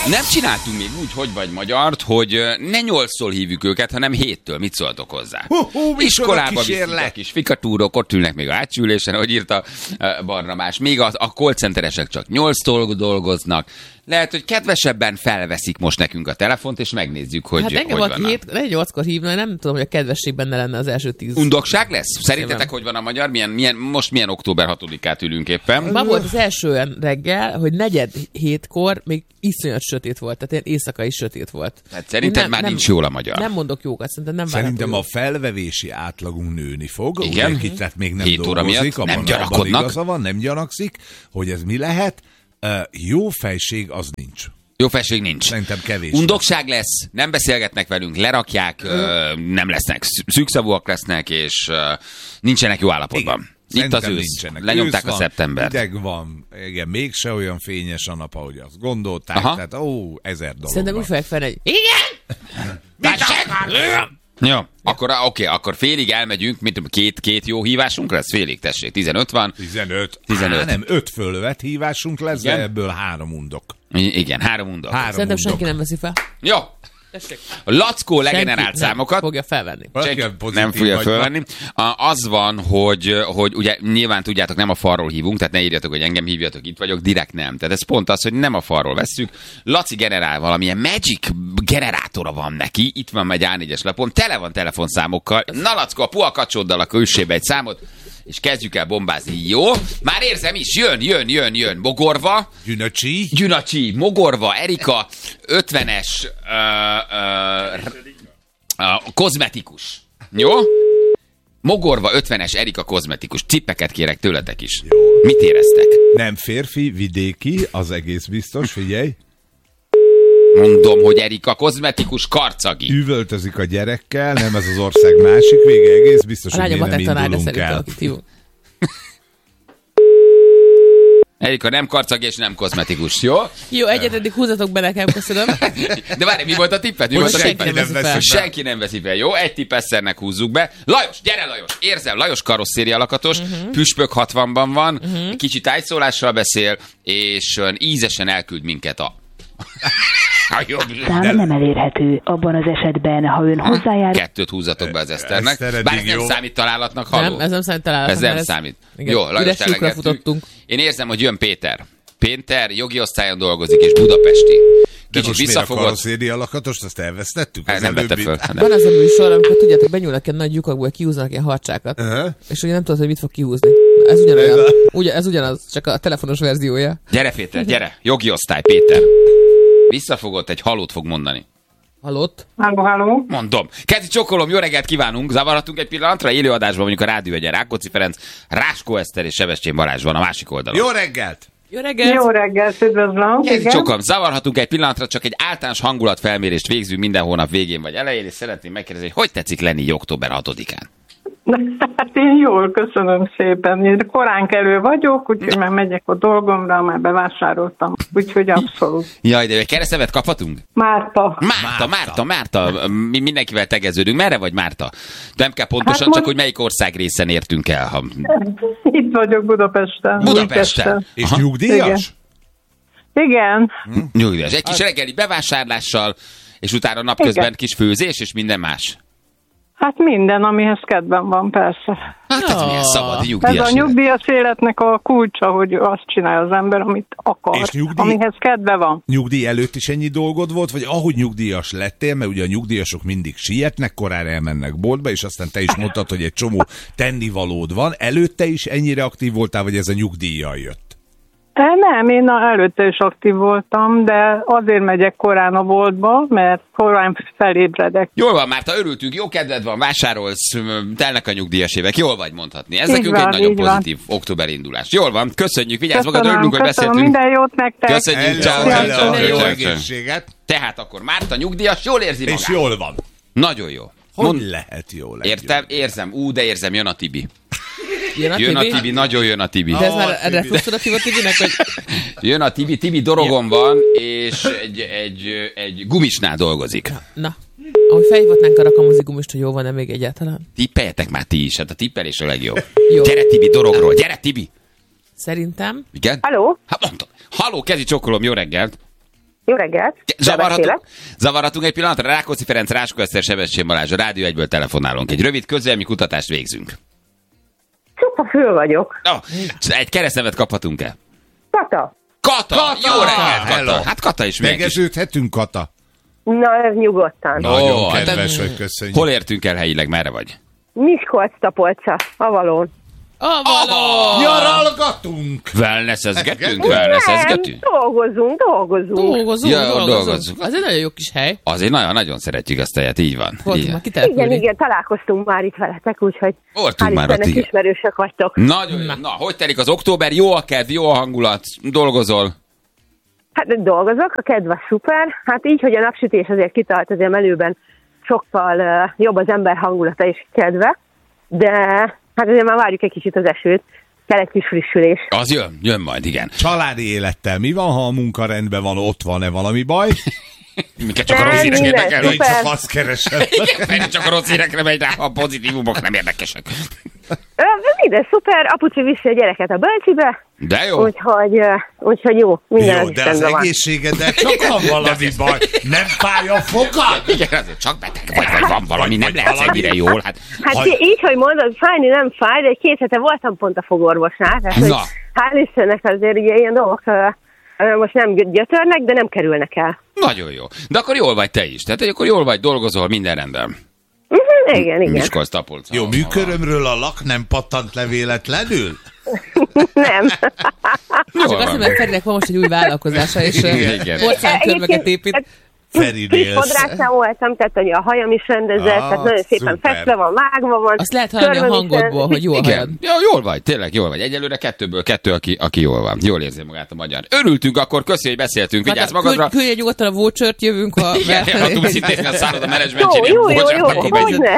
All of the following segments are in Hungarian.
Nem csináltunk még úgy, hogy vagy magyart, hogy ne 8-tól hívjuk őket, hanem 7-től. Mit szóltok hozzá? Iskolába viszik a kis fikatúrok, ott ülnek még a átsülésen, ahogy írta Barnabás. Még a call centeresek csak 8-tól dolgoznak. Lehet, hogy kedvesebben felveszik most nekünk a telefont, és megnézzük, hogy hát engem hogy van. 8-kor hívna, nem tudom, hogy a kedvesség benne lenne az első 10. Undokság lesz? Szerintetek, hogy van a magyar? Most milyen október 6-át ülünk éppen? Ma volt az első olyan reggel, hogy 6:45-kor még iszonyat sötét volt, tehát ilyen éjszakai sötét volt. Hát szerinted már nincs jól a magyar. Nem mondok jókat, szerintem nem Szerintem a felvevési átlagunk nőni fog. Igen? Ugye, tehát még nem 7 óra dolgozik, miatt nem gyanakodnak. Igaza van, nem gyanakszik, hogy ez mi lehet. Jó fejség az nincs. Jó felség nincs. Szerintem kevés. Undokság lesz, nem beszélgetnek velünk, lerakják, nem lesznek, szűkszavúak lesznek, és nincsenek jó állapotban. Igen. Itt Szerintem az ősz. nincsenek. Lenyomták Ősz a szeptembert. Ideg van, igen, mégse olyan fényes a nap, ahogy azt gondolták. Aha. Tehát 1000 dolog Szerintem van. úgy fogják fel, hogy igen! Jó, akkor félig elmegyünk, mint két jó hívásunk lesz, félig, tessék, 15 van. 15. 15. Nem, 5 fölvett hívásunk lesz, Igen? de ebből 3 undok. Igen, 3 undok. Szerintem senki nem veszi fel. Jó. Tessék. A Lackó legenerált Senki nem számokat. fogja felvenni. Senki pozitív nem fogja vagy fölvenni. Az van, hogy ugye nyilván tudjátok, nem a falról hívunk, tehát ne írjatok, hogy engem hívjatok, itt vagyok, direkt nem. Tehát ez pont az, hogy nem a falról vesszük. Laci generál valamilyen magic generátora van neki, itt van megy A4-es lapon, tele van telefonszámokkal. Na Lackó, a puhakacsoddal a külsébe egy számot, és kezdjük el bombázni. Jó? Már érzem is, jön. Mogorva. Gyünacsi, Mogorva, Erika, 50-es kozmetikus. Jó? Mogorva, 50-es Erika kozmetikus. Cippeket kérek tőletek is. Jó. Mit éreztek? Nem férfi, vidéki, az egész biztos, figyelj. Mondom, hogy Erika kozmetikus, karcagi. Üvöltözik a gyerekkel, nem ez az ország másik vége, egész biztos, hogy mi nem indulunk el. Erika nem karcagi és nem kozmetikus, jó? Jó, egyet húzatok be nekem, köszönöm. De várj, mi volt a tippet? Senki nem veszi fel, jó? Egy tippesszernek húzzuk be. Lajos, gyere Lajos! Érzem, Lajos karosszéria lakatos, püspök 60-ban van, kicsit tájszólással beszél, és ízesen elküld minket a... Szám nem elérhető. Abban az esetben, ha ön hozzájárul... 2 húzatok be az Eszternek. Bár ez nem számít találatnak, halló? Nem, ez nem számít találatnak. Ez nem számít. Jó, Lajos elengedtük. Én érzem, hogy jön Péter. Péter jogi osztályon dolgozik, és budapesti. De most miért a karosszéria lakatost, azt elvesztettük? Nem vette föl. Van az a műsor, amikor tudjátok, benyúlnak ilyen nagy lyukakból, kihúznak ilyen harcsákat. És ugye nem tudod, hogy mit fog kihúzni. Ez ugyanolyan. Ez ugyanaz, csak a telefonos verziója. Gyere Péter, gyere. Jogi osztály, Péter. Visszafogott, egy halót fog mondani. Halott? Halló. Mondom. Kezi csokolom, jó reggelt kívánunk. Zavarhatunk egy pillanatra? Élőadásban mondjuk a rádió egyen Rákóczi Ferenc, Ráskó Eszter és Sebestyén Balázs van a másik oldalon. Jó reggelt! Jó reggelt! Jó reggelt, üdvözlöm. Kezi csokolom, zavarhatunk egy pillanatra, csak egy általános hangulatfelmérést végzünk minden hónap végén vagy elején, és szeretném megkérdezni, hogy tetszik lenni október 6-án? Hát én jól, köszönöm szépen. Én korán kelő vagyok, úgyhogy már megyek a dolgomra, már bevásároltam. Úgyhogy abszolút. Jaj, de egy keresztevet kaphatunk? Márta. Mi mindenkivel tegeződünk. Merre vagy Márta? Nem kell pontosan, Hát csak hogy melyik ország részen értünk el. Ha... Itt vagyok Budapesten. Budapesten. És nyugdíjas? Igen. Nyugdíjas. Egy kis reggeli bevásárlással, és utána napközben kis főzés, és minden más. Hát minden, amihez kedvem van, persze. Hát ez milyen szabad nyugdíjas. Ez a nyugdíjas életnek a kulcsa, hogy azt csinálja az ember, amit akar, és amihez kedve van. Nyugdíj előtt is ennyi dolgod volt, vagy ahogy nyugdíjas lettél, mert ugye a nyugdíjasok mindig sietnek, korán elmennek boltba, és aztán te is mondtad, hogy egy csomó tennivalód van. Előtte is ennyire aktív voltál, vagy ez a nyugdíjjal jött? Nem, én előtte is aktív voltam, de azért megyek korán a boltba, mert korán felébredek. Jól van, Márta, örültünk, jó kedved van, vásárolsz, telnek a nyugdíjas évek, jól vagy mondhatni. Ez nekünk egy nagyon pozitív október indulás. Jól van, köszönjük, vigyázz magad, örülünk, hogy beszéltünk. Minden jót nektek. Köszönjük, Jó egészséget. Tehát akkor Márta nyugdíjas, jól érzi magát. És jól van. Nagyon jó. Hogy lehet jól? Érzem, de érzem, jön a Tibi. Jön a Tibi, nagyon jön a Tibi. De ez már refluxodatív a Tibinek, hogy... Jön a Tibi dorogon van, és egy gumisnál dolgozik. Na, ahogy felhívhatnánk a rakamozi gumist, hogy jó van-e még egyáltalán? Tippeljetek már ti is, hát a tippelés a legjobb. Jó. Gyere Tibi dorogról, gyere Tibi! Szerintem. Igen? Halló? Hát mondtam. Halló, kezi csokolom, jó reggelt! Jó reggelt. Zavarhatunk egy pillanatra. Rákóczi Ferenc, Ráskó Eszter, Sebestyén Balázs, a Rádió 1-ből telefonálunk. Egy rövid közvélemény kutatást végzünk. Csupa fül vagyok. Egy keresztnevet kaphatunk-e? Kata. Jó reggelt, Kata. Hát Kata is még. Megeződhetünk, Kata? Na, ez nyugodtan. Nagyon kedves, hogy köszönjük. Hol értünk el helyileg, merre vagy? Miskolc-Tapolca, Avalon. Nyaralgatunk! Wellness-ezgetünk? Dolgozunk. Az egy nagyon jó kis hely. Azért nagyon-nagyon szeretjük azt a helyet, így van. Igen, találkoztunk már itt veletek, úgyhogy voltunk már ott, igen. Ismerősök vagytok. Nagyon jó. Na, hogy telik az október? Jó a kedv, jó a hangulat, dolgozol? Hát dolgozok, a kedv az szuper. Hát így, hogy a napsütés azért kitart, azért melőben sokkal jobb az ember hangulata és kedve, de hát azért már várjuk egy kicsit az esőt, kell egy kis frissülés. Az jön majd, igen. Családi élettel mi van, ha a munka rendben van, ott van-e valami baj? Minket csak a rossz hírek érdekel. Én csak azt keresem. Igen, csak a rossz hírekre megy rá, a pozitívumok nem érdekesek. Minden szuper, apuci viszi a gyereket a bölcsibe. De jó. Úgyhogy jó, minden jó, de az egészségeddel csak van valami baj. Nem fáj a fogad? Igen, azért csak beteg vagy van valami, nem lehet ennyire jól. Hát így, hogy mondod, fájni nem fáj, de 2 hete voltam pont a fogorvosnál. Tehát, hál' Istennek azért ugye ilyen dolgok most nem gyötörnek, de nem kerülnek el. Nagyon jó. De akkor jól vagy te is. Tehát akkor jól vagy, dolgozol, minden rendben. Igen. Miskolc-Tapolca. Jó, műkörömről a lak nem pattant le véletlenül? Nem. Csak azt, mert Ferinek van most egy új vállalkozása, és országkörmeket épít. Kis fodrásznál voltam, tehát hogy a hajam is rendezett, tehát nagyon szépen festve van, vágva van. Azt lehet hallani a hangodból, hogy jól hajad. Ja, jól vagy, tényleg jól vagy. Egyelőre 2-ből 2, aki jól van. Jól érzi magát a magyar. Örültünk akkor, köszi, hogy beszéltünk. Vigyázz magadra. Küldj egy nyugodtan a vouchert, jövünk. Ha tudsz intézni a szálloda menedzsmentjénél. Jó,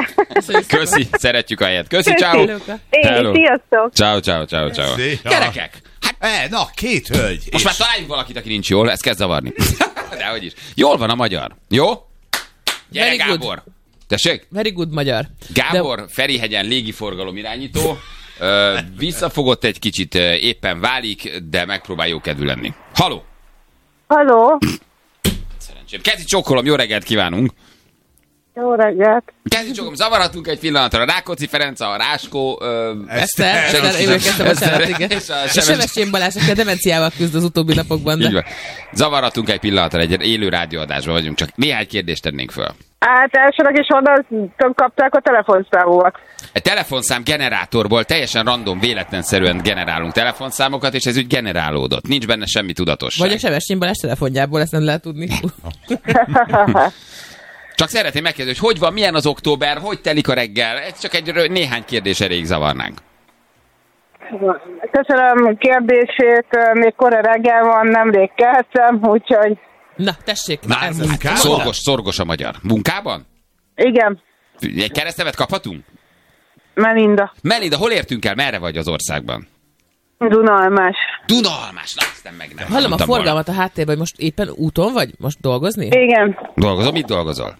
köszi, szeretjük a helyet. Köszi, ciao. Sziasztok. Ciao. Gyerekek. Na, 2 hölgy. Most már találjunk valakit, aki nincs jól, ez kezd zavarni. Dehogy is. Jól van a magyar. Jó? Gyere, Gábor. Tessék? Very good magyar. Gábor, Ferihegyen légiforgalom irányító. Visszafogott egy kicsit, éppen válik, de megpróbál jókedvű lenni. Halló. Szerencsém. Kezi csókolom, jó reggelt kívánunk. Jó reggelt. Kezi csókolom, zavarhatunk egy pillanatra. Rákóczi Ferenc, a Ráskó... Eszter, és Sebestyén Balázs, aki a demenciával küzd az utóbbi napokban. De... Zavarhatunk egy pillanatra, egy élő rádióadásban vagyunk, csak néhány kérdést tennénk föl. Hát elsőleg is honnan kapták a telefonszámokat? Egy telefonszám generátorból teljesen random, véletlenszerűen generálunk telefonszámokat, és ez úgy generálódott. Nincs benne semmi tudatosság. Vagy a Sebestyén Balázs telefonjából, ezt nem lehet tudni. Csak szeretném megkérdezni, hogy van, milyen az október, hogy telik a reggel? Ez csak egy néhány kérdés erejéig zavarnánk. Köszönöm a kérdését, még kora reggel van, nemrég keltem, úgyhogy... Na, tessék. Már munkában? Szorgos a magyar. Munkában? Igen. Egy keresztnevet kaphatunk? Melinda, hol értünk el? Merre vagy az országban? Dunalmás. Na, aztán meg nem. Hallom a forgalmat a háttérben, hogy most éppen úton vagy? Most dolgozni? Igen. Dolgozol? Mit dolgozol?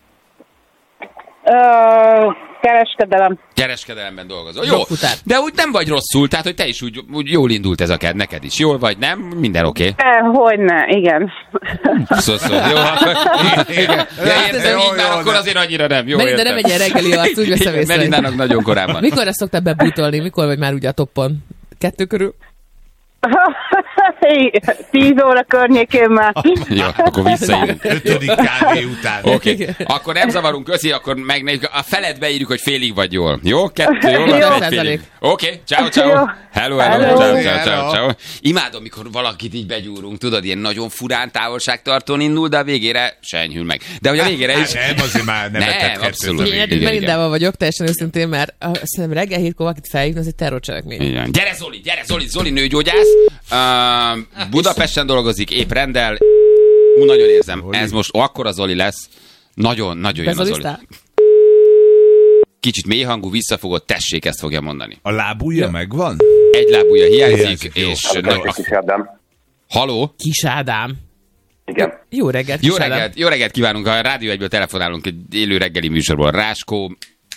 Kereskedelemben dolgozol. Jó, de úgy nem vagy rosszul, tehát hogy te is úgy jól indult ez a kedv, neked is. Jól vagy, nem? Minden oké? Hogyne, igen. Jó, akkor... Értem, így már akkor azért annyira nem. Jó, Melinda nem egy ilyen reggeli arc, úgy veszem észre. Melindának nagyon korábban. Mikorra szoktál bebútolni? Mikor vagy már ugye a toppon? 2 körül? 10 óra környékén már. Jó, akkor visszaírunk. 5. kávé után. Oké. Akkor nem zavarunk, köszi, akkor megnézzük. A felet beírjuk, hogy félig vagy jól. Jó? 2 jól van, egy félig. Oké, ciao. Hello. Ciao. Imádom, mikor valakit így begyúrunk, tudod, ilyen nagyon furán távolságtartón indul, de a végére se enyhül meg. De hogy a végére is... Nem, azért már nem abszolút. Én Melindával vagyok, teljesen őszintén, mert szerintem reggel 7-kor valakit felhívni, az egy terrorcselekmény. Gyere Zoli, nőgyógyász. Budapesten dolgozik, épp rendel. Nagyon érzem, ez most akkora Zoli lesz. Nagyon jön a Zoli. Kicsit mélyhangú, visszafogott, tessék, ezt fogja mondani. A lábujja megvan? Egy lábujja hiányzik, és... Kis Ádám. Haló? Kis Ádám. Igen. Jó reggelt, Jó reggelt kívánunk, a Rádió 1-ből telefonálunk egy élő reggeli műsorból. Ráskó...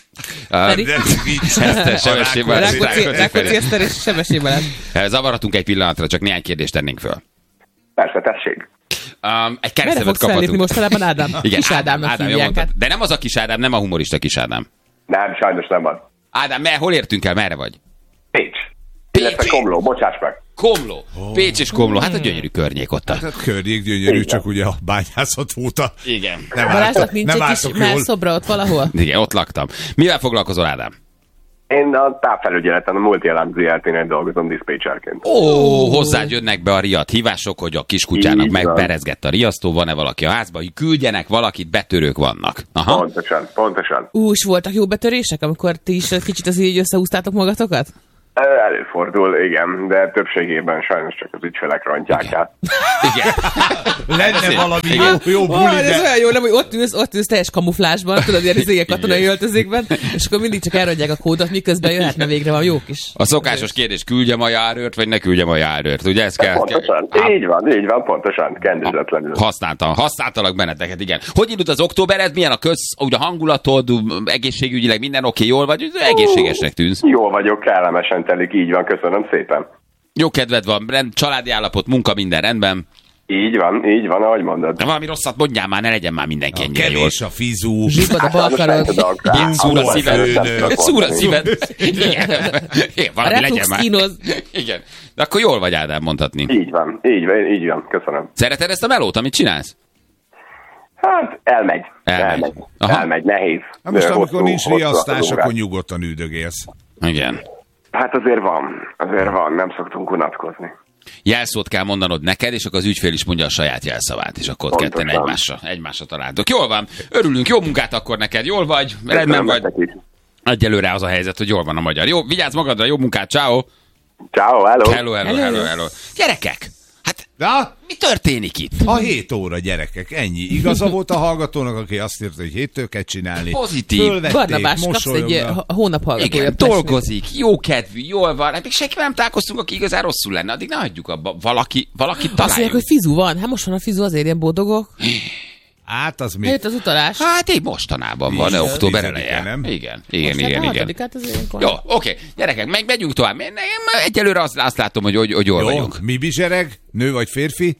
Rákóczi Eszter és Sebestyén Balázs. Zavarhatunk egy pillanatra, csak néhány kérdést tennénk föl. Persze, tessék. Egy Merre keresztevet fogsz fellépni kaphatunk. mostanában, Ádám? Igen, Kis Ádámnak Ádám, hívják. jól mondtad. De nem az a Kis Ádám, nem a humorista Kis Ádám. Nem, sajnos nem van. Ádám, hol értünk el, merre vagy? Pécs. Illetve Komló, bocsáss meg. Komló. Pécs és Komló, hát a gyönyörű környék ott. Hát a környék gyönyörű, Igen. csak ugye a bányászat óta. Igen. Nem Balázsnak nincs nem egy kis álltok jól. melszobra ott valahol? Igen, ott laktam. Mivel foglalkozol, Ádám? Én a távfelügyeleten, a Multi-Alarm ZRT-nél dolgozom diszpécserként. Hozzád jönnek be a riadt hívások, hogy a kiskutyának Így van. megberezgett a riasztó, van-e valaki a házba, hogy küldjenek valakit, betörők vannak. Aha. Pontosan. És voltak jó betörések, amikor ti is kicsit azért így összehúztátok magatokat? Előfordul, igen, de többségében sajnos csak az ügyfelek rontják el. Igen. Lenne valami Igen. jó buli, Ez de... olyan jó, nem, hogy ott ülsz teljes kamuflásban, tudod, ilyen izé, katonai öltözékben, és akkor mindig csak elrodják a kódot, miközben jöhetne végre van jó kis. A szokásos kérdés, küldjem a járőrt, vagy ne küldjem a járőrt? Ugye ez kell? Pontosan, így van, pontosan, kendőzetlenül. Használtalak benneteket, igen. Hogy indult az októbered? Milyen a ugye a hangulatod, egészségügyileg minden oké, jól vagy? Egészségesnek tűnsz. Jól vagyok, kellemesen telik, így van, köszönöm szépen. Jó kedved van, családi állapot, munka, minden rendben. Így van, ahogy mondod. De valami rosszat mondjál már, ne legyen már mindenki ennyire jól. Kevés a fizú. Zsibbad a balkarod. Szúr a szíved. főnök. Szúr a szíved. Igen, valami legyen Reflux már. kínoz. Igen. De akkor jól vagy, Ádám, mondhatni. Így van, köszönöm. Szereted ezt a melót, amit csinálsz? Hát, elmegy. Aha. Elmegy, nehéz. Hát most, amikor Hosszú- nincs hosszú riasztás, az akkor órák. nyugodtan üldögélsz. Igen. Hát azért van, nem szoktunk unatkozni. Jelszót kell mondanod neked, és akkor az ügyfél is mondja a saját jelszavát, és akkor ott Pontosan. ketten egymásra találtok. Jól van, örülünk, jó munkát akkor neked, jól vagy, rendben vagy. Nektek is. Egyelőre az a helyzet, hogy jól van a magyar. Jó, vigyázz magadra, jó munkát, ciao. Ciao, hello. Hello. Gyerekek, hát Na, mi történik itt? a 7 óra, gyerekek, ennyi. Igaza volt a hallgatónak, aki azt írta, hogy 7-től kell csinálni. Pozitív. Fölvették, Barnabás, kapsz egy mosolyognak. hónap hallgatója. Igen, dolgozik, jó kedvű, jól van. Hát még senki nem találkoztunk, aki igazán rosszul lenne. Addig ne hagyjuk abba. Valaki Azt mondják, találjuk. hogy fizu van. Hát most van a fizu, azért ilyen boldogok. Hát az még... Eljött az utalás. Hát így mostanában van, október 10-e, eleje. nem? Igen. Hát az ilyenkor. Jó, oké. Gyerekek, megyünk tovább. Egyelőre azt látom, hogy jól Jó, vagyunk. mi bizsereg? Nő vagy férfi?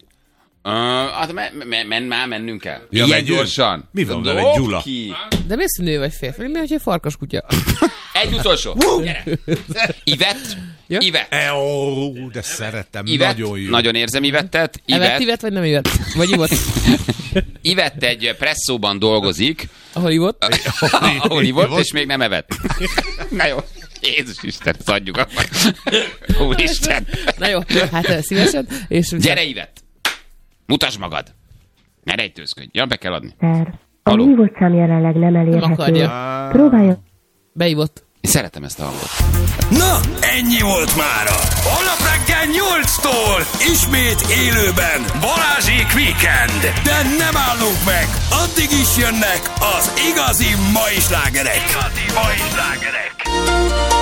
Hát mennünk kell. Ja, Ilyen megyünk. gyorsan. Mi van vele, Dobd Gyula? ki. De mi az, hogy nő vagy férfi? Mi, hogy egy farkas kutya? Egy utolsó. Gyere. Ivett. Ja? Ivett. Ó, de szeretem, Ivett. nagyon jó. Nagyon érzem Ivettet. Evett, ivett, vagy nem ivett? Vagy ivott? Ivett egy presszóban dolgozik, Ahol ivott? ahol ivott, és még nem evett. Na jó. Jézus Isten, ezt adjuk akkor. Úristen. Na jó, hát szívesen. És Gyere, Ivett. Mutasd magad. Ne rejtőzködj. Ja, be kell adni. A Haló. hívott szám jelenleg nem nem elérhető. akarja. Próbáljon. Beivott. Én szeretem ezt a hangot. Na, ennyi volt mára. Holnap reggel 8-tól ismét élőben Balázsék Weekend. De nem állunk meg, addig is jönnek az igazi mai slágerek.